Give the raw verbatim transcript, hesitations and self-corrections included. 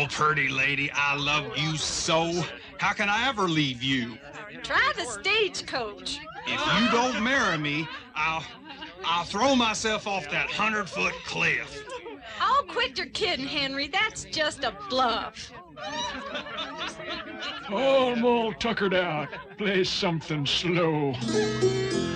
pretty lady, I love you so. How can I ever leave you? Try the stagecoach. If you don't marry me, I'll I'll throw myself off that hundred-foot cliff. Oh, quit your kidding, Henry. That's just a bluff. Oh, I'm all tuckered out. Play something slow.